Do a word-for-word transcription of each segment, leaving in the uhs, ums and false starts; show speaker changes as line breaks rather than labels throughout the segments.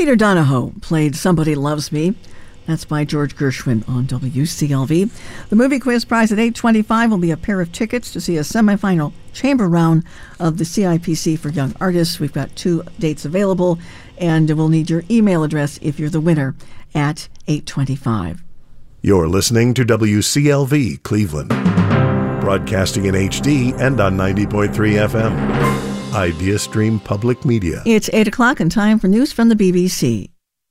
Peter Donahoe played Somebody Loves Me. That's by George Gershwin on W C L V. The movie quiz prize at eight twenty-five will be a pair of tickets to see a semifinal chamber round of the C I P C for Young Artists. We've got two dates available, and we'll need your email address if you're the winner at eight twenty-five.
You're listening to W C L V Cleveland, broadcasting in H D and on ninety point three F M. Idea Stream Public Media.
It's eight o'clock and time for news from the B B C.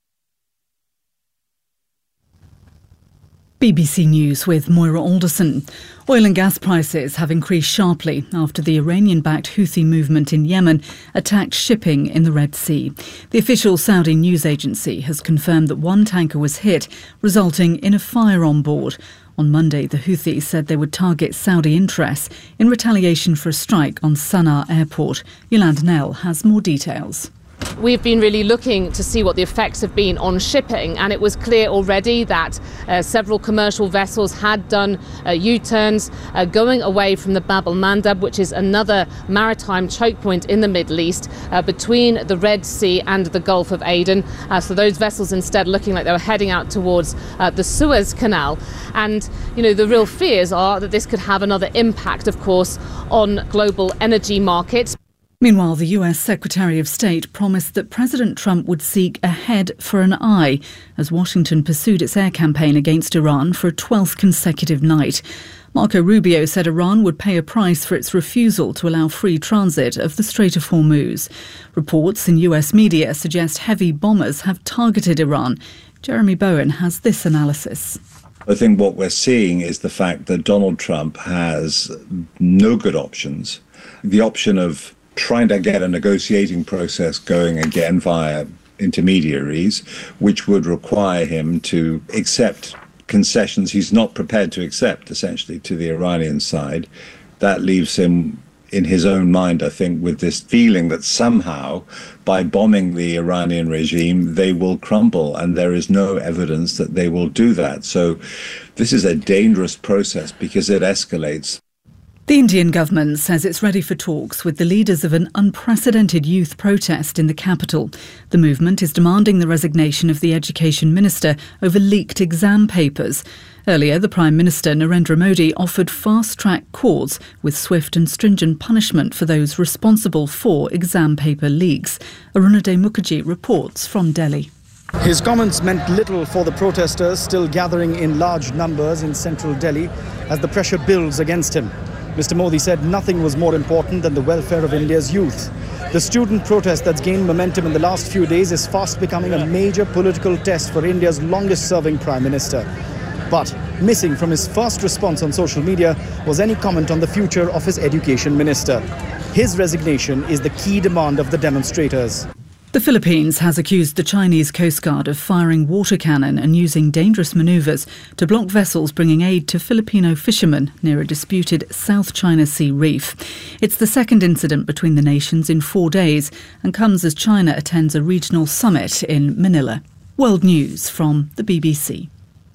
B B C News with Moira Alderson. Oil and gas prices have increased sharply after the Iranian-backed Houthi movement in Yemen attacked shipping in the Red Sea. The official Saudi news agency has confirmed that one tanker was hit, resulting in a fire on board. On Monday, the Houthis said they would target Saudi interests in retaliation for a strike on Sana'a airport. Yolanda Nell has more details.
We've been really looking to see what the effects have been on shipping, and it was clear already that uh, several commercial vessels had done uh, U-turns uh, going away from the Bab el-Mandeb, which is another maritime choke point in the Middle East uh, between the Red Sea and the Gulf of Aden. Uh, so those vessels instead looking like they were heading out towards uh, the Suez Canal. And, you know, the real fears are that this could have another impact, of course, on global energy markets.
Meanwhile, the U S Secretary of State promised that President Trump would seek a head for an eye as Washington pursued its air campaign against Iran for a twelfth consecutive night. Marco Rubio said Iran would pay a price for its refusal to allow free transit of the Strait of Hormuz. Reports in U S media suggest heavy bombers have targeted Iran. Jeremy Bowen has this analysis.
I think what we're seeing is the fact that Donald Trump has no good options. The option of trying to get a negotiating process going again via intermediaries, which would require him to accept concessions he's not prepared to accept, essentially, to the Iranian side. That leaves him in his own mind, I think, with this feeling that somehow, by bombing the Iranian regime, they will crumble, and there is no evidence that they will do that. So this is a dangerous process because it escalates.
The Indian government says it's ready for talks with the leaders of an unprecedented youth protest in the capital. The movement is demanding the resignation of the education minister over leaked exam papers. Earlier, the Prime Minister Narendra Modi offered fast-track courts with swift and stringent punishment for those responsible for exam paper leaks. Arunade Mukherjee reports from Delhi.
His comments meant little for the protesters still gathering in large numbers in central Delhi as the pressure builds against him. Mister Modi said nothing was more important than the welfare of India's youth. The student protest that's gained momentum in the last few days is fast becoming a major political test for India's longest-serving Prime Minister. But missing from his first response on social media was any comment on the future of his education minister. His resignation is the key demand of the demonstrators.
The Philippines has accused the Chinese Coast Guard of firing water cannon and using dangerous manoeuvres to block vessels bringing aid to Filipino fishermen near a disputed South China Sea reef. It's the second incident between the nations in four days and comes as China attends a regional summit in Manila. World News from the B B C.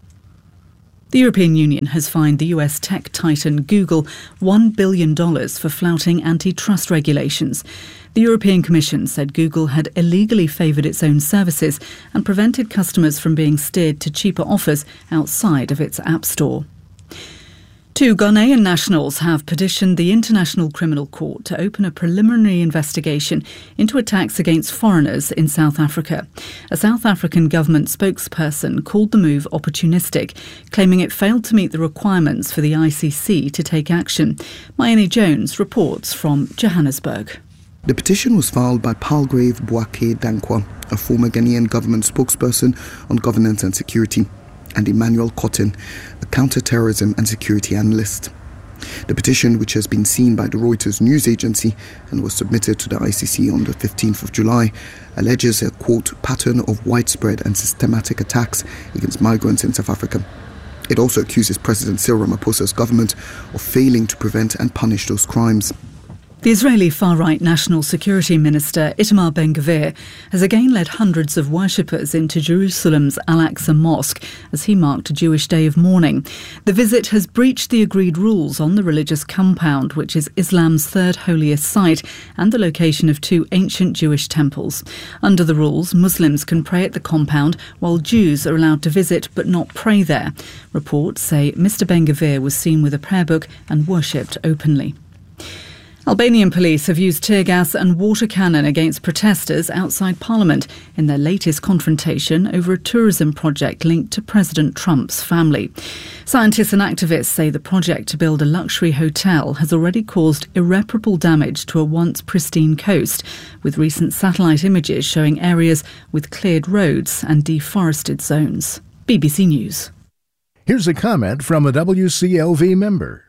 The European Union has fined the U S tech titan Google one billion dollars for flouting antitrust regulations. The European Commission said Google had illegally favoured its own services and prevented customers from being steered to cheaper offers outside of its App Store. Two Ghanaian nationals have petitioned the International Criminal Court to open a preliminary investigation into attacks against foreigners in South Africa. A South African government spokesperson called the move opportunistic, claiming it failed to meet the requirements for the I C C to take action. Mayeni Jones reports from Johannesburg.
The petition was filed by Palgrave Boake Dankwa, a former Ghanaian government spokesperson on governance and security, and Emmanuel Cotton, a counter-terrorism and security analyst. The petition, which has been seen by the Reuters news agency and was submitted to the I C C on the fifteenth of July, alleges a, quote, pattern of widespread and systematic attacks against migrants in South Africa. It also accuses President Cyril Ramaphosa's government of failing to prevent and punish those crimes.
The Israeli far-right National Security Minister Itamar Ben-Gvir has again led hundreds of worshippers into Jerusalem's Al-Aqsa Mosque as he marked a Jewish day of mourning. The visit has breached the agreed rules on the religious compound, which is Islam's third holiest site and the location of two ancient Jewish temples. Under the rules, Muslims can pray at the compound while Jews are allowed to visit but not pray there. Reports say Mister Ben-Gvir was seen with a prayer book and worshipped openly. Albanian police have used tear gas and water cannon against protesters outside Parliament in their latest confrontation over a tourism project linked to President Trump's family. Scientists and activists say the project to build a luxury hotel has already caused irreparable damage to a once pristine coast, with recent satellite images showing areas with cleared roads and deforested zones. B B C News.
Here's a comment from a W C L V member.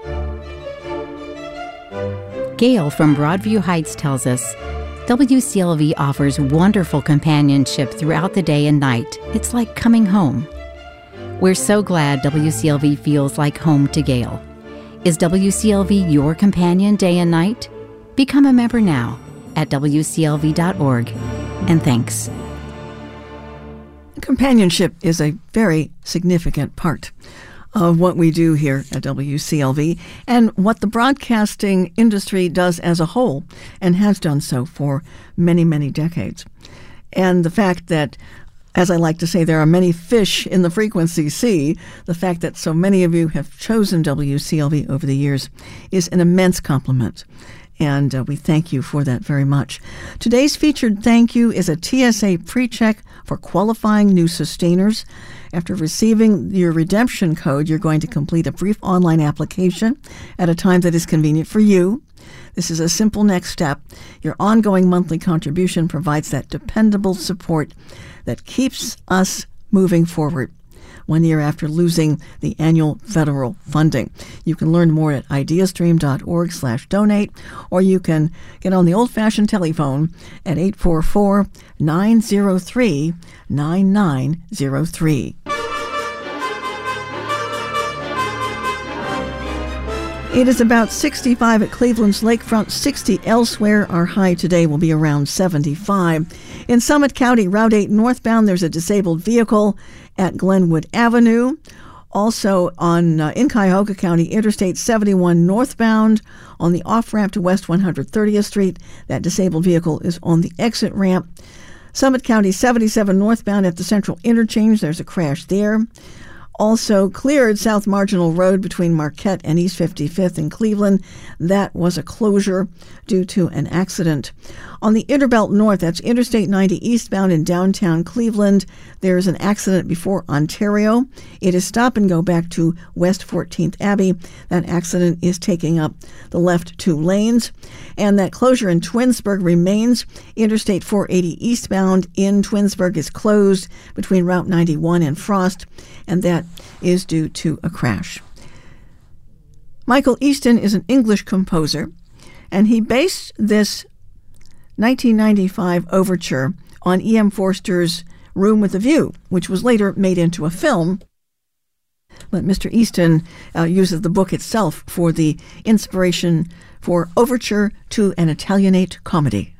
Gail from Broadview Heights tells us, W C L V offers wonderful companionship throughout the day and night. It's like coming home. We're so glad W C L V feels like home to Gail. Is W C L V your companion day and night? Become a member now at W C L V dot org. And thanks.
Companionship is a very significant part of what we do here at W C L V and what the broadcasting industry does as a whole and has done so for many, many decades. And the fact that, as I like to say, there are many fish in the frequency sea, the fact that so many of you have chosen W C L V over the years is an immense compliment. And uh, we thank you for that very much. Today's featured thank you is a T S A pre-check for qualifying new sustainers. After receiving your redemption code, you're going to complete a brief online application at a time that is convenient for you. This is a simple next step. Your ongoing monthly contribution provides that dependable support that keeps us moving forward one year after losing the annual federal funding. You can learn more at ideastream.org slash donate, or you can get on the old-fashioned telephone at eight four four, nine zero three, nine nine zero three. It is about sixty-five at Cleveland's lakefront, sixty elsewhere. Our high today will be around seventy-five. In Summit County, Route eight northbound, there's a disabled vehicle at Glenwood Avenue. Also on uh, in Cuyahoga County, Interstate seventy-one northbound on the off-ramp to West one hundred thirtieth Street. That disabled vehicle is on the exit ramp. Summit County seventy-seven northbound at the Central Interchange, there's a crash there. Also cleared South Marginal Road between Marquette and East fifty-fifth in Cleveland. That was a closure due to an accident. On the Interbelt North, that's Interstate ninety eastbound in downtown Cleveland, there is an accident before Ontario. It is stop and go back to West fourteenth Abbey. That accident is taking up the left two lanes. And that closure in Twinsburg remains. Interstate four eighty eastbound in Twinsburg is closed between Route ninety-one and Frost, and that is due to a crash. Michael Easton is an English composer, and he based this nineteen ninety-five overture on E M Forster's Room with a View, which was later made into a film. But Mister Easton uh, uses the book itself for the inspiration for Overture to an Italianate Comedy.